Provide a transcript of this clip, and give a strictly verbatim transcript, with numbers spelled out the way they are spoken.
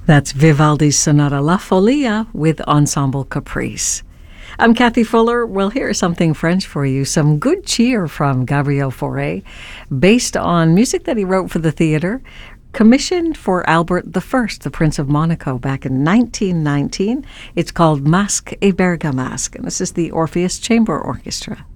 That's Vivaldi's Sonata La Folia with Ensemble Caprice. I'm Kathy Fuller. Well, here's something French for you. Some good cheer from Gabriel Fauré, based on music that he wrote for the theater, commissioned for Albert the First, the Prince of Monaco, back in nineteen nineteen. It's called Masque et Bergamasque, and this is the Orpheus Chamber Orchestra.